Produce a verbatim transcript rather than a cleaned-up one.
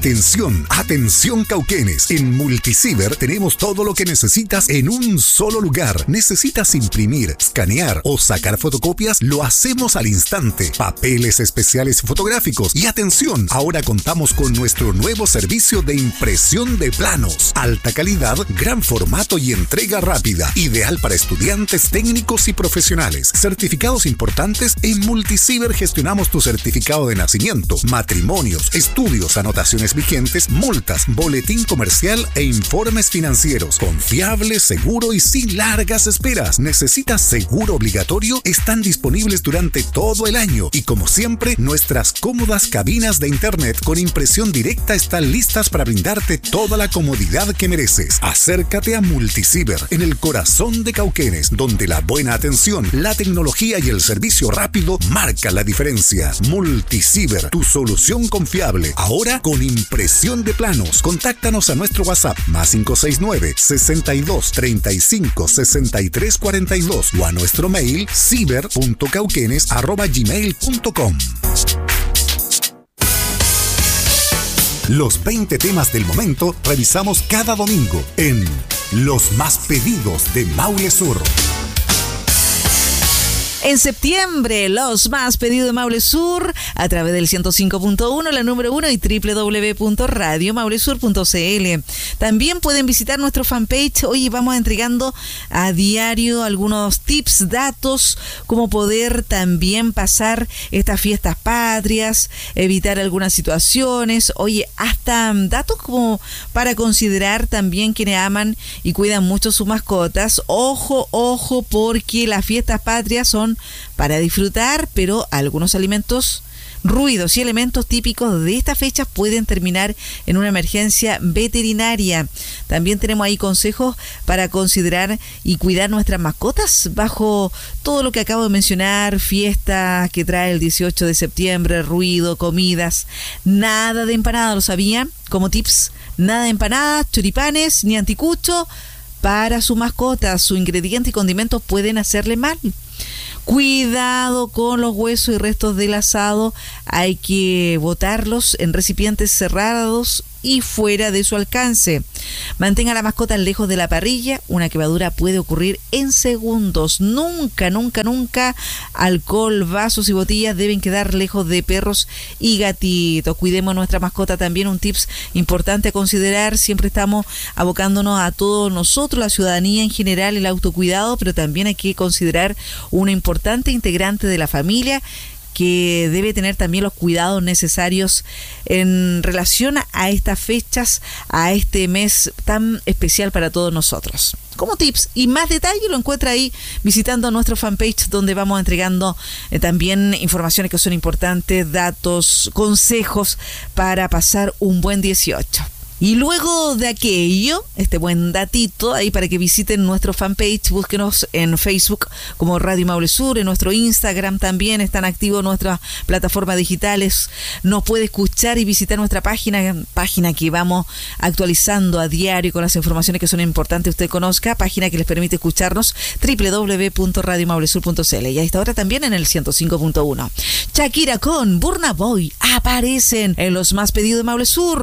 Atención, atención Cauquenes. En Multiciber tenemos todo lo que necesitas en un solo lugar. ¿Necesitas imprimir, escanear o sacar fotocopias? Lo hacemos al instante. Papeles especiales fotográficos. Y atención, ahora contamos con nuestro nuevo servicio de impresión de planos. Alta calidad, gran formato y entrega rápida. Ideal para estudiantes, técnicos y profesionales. Certificados importantes. En Multiciber gestionamos tu certificado de nacimiento, matrimonios, estudios, anotaciones vigentes, multas, boletín comercial e informes financieros. Confiable, seguro y sin largas esperas. ¿Necesitas seguro obligatorio? Están disponibles durante todo el año y, como siempre, nuestras cómodas cabinas de internet con impresión directa están listas para brindarte toda la comodidad que mereces. Acércate a Multiciber, en el corazón de Cauquenes, donde la buena atención, la tecnología y el servicio rápido marcan la diferencia. Multiciber, tu solución confiable, ahora con impresión de planos. Contáctanos a nuestro WhatsApp más cinco seis nueve, sesenta y dos, treinta y cinco, sesenta y tres cuarenta y dos o a nuestro mail ciber punto cauquenes arroba gmail punto com. Los veinte temas del momento revisamos cada domingo en Los Más Pedidos de Maule Sur. En septiembre, los más pedidos de Maule Sur a través del ciento cinco punto uno, la número uno y doble u doble u doble u punto radio maule sur punto c l. También pueden visitar nuestro fanpage. Hoy vamos entregando a diario algunos tips, datos, cómo poder también pasar estas fiestas patrias, evitar algunas situaciones. Oye, hasta datos como para considerar también quienes aman y cuidan mucho sus mascotas. Ojo, ojo, porque las fiestas patrias son para disfrutar, pero algunos alimentos, ruidos y elementos típicos de estas fechas pueden terminar en una emergencia veterinaria. También tenemos ahí consejos para considerar y cuidar nuestras mascotas bajo todo lo que acabo de mencionar, fiestas que trae el dieciocho de septiembre, ruido, comidas, nada de empanada, ¿lo sabían? Como tips, nada de empanadas, choripanes ni anticucho para su mascota. Su ingrediente y condimentos pueden hacerle mal. Cuidado con los huesos y restos del asado, hay que botarlos en recipientes cerrados y fuera de su alcance. Mantenga a la mascota lejos de la parrilla, una quemadura puede ocurrir en segundos. Nunca, nunca, nunca alcohol, vasos y botellas deben quedar lejos de perros y gatitos. Cuidemos a nuestra mascota también, un tips importante a considerar. Siempre estamos abocándonos a todos nosotros, la ciudadanía en general, el autocuidado, pero también hay que considerar una importante integrante de la familia que debe tener también los cuidados necesarios en relación a estas fechas, a este mes tan especial para todos nosotros. Como tips y más detalle lo encuentra ahí visitando nuestro fanpage, donde vamos entregando eh, también informaciones que son importantes, datos, consejos para pasar un buen dieciocho. Y luego de aquello, este buen datito ahí para que visiten nuestro fanpage, búsquenos en Facebook como Radio Maule Sur, en nuestro Instagram también están activos nuestras plataformas digitales. Nos puede escuchar y visitar nuestra página, página que vamos actualizando a diario con las informaciones que son importantes usted conozca, página que les permite escucharnos, doble u doble u doble u punto radio maule sur punto c l, y a esta hora también en el ciento cinco punto uno. Shakira con Burna Boy aparecen en los más pedidos de Maule Sur.